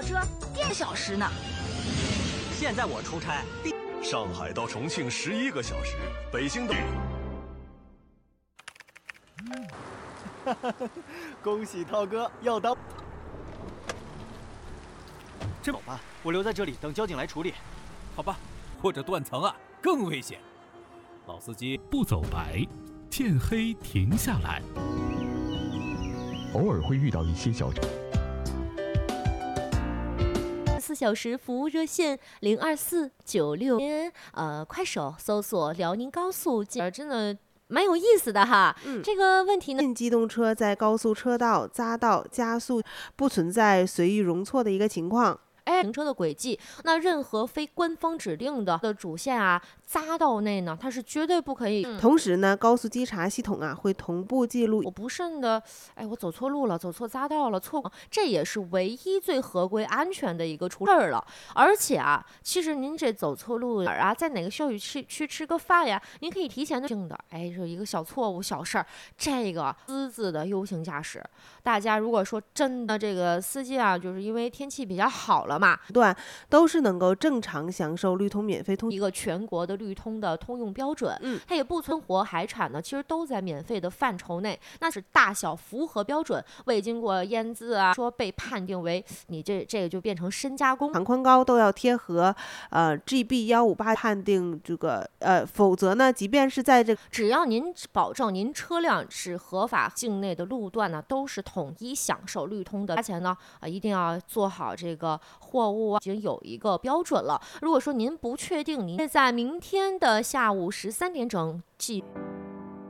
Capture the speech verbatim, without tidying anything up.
坐车一小时呢。 现在我出差， 上海到重庆十一个小时，北京到。 恭喜涛哥要当。 这走吧，我留在这里等交警来处理。 好吧，或者断层啊，更危险。老司机不走白，天黑停下来。 偶尔会遇到一些小。 四小时服务热线零二四九六，呃，快手搜索辽宁高速，真的蛮有意思的哈。嗯，这个问题呢， 机动车在高速车道匝道加速不存在随意容错的一个情况。 哎，行车的轨迹，那任何非官方指定的的主线啊、匝道内呢，它是绝对不可以。 嗯、同时呢，高速稽查系统啊会同步记录。 我不慎的，哎，我走错路了，走错匝道了，错，这也是唯一最合规、安全的一个出事儿了。而且啊，其实您这走错路啊，在哪个休息区去吃个饭呀，您可以提前的定的。哎，这一个小错误、小事儿，这个私自的 U 型驾驶，大家如果说真的这个司机啊，就是因为天气比较好了。 段都是能够正常享受绿通免费通， 一个全国的绿通的通用标准，嗯，它也不存活海产呢，其实都在免费的范畴内，那是大小符合标准，未经过腌制啊，说被判定为你这这个就变成深加工， 长宽高都要贴合呃 G B 一五八判定这个呃，否则呢，即便是在这只要您保证您车辆是合法境内的路段呢，都是统一享受绿通的，而且呢啊、呃，一定要做好这个。货物已经有一个标准了。如果说您不确定，您在明天的下午十三点整记。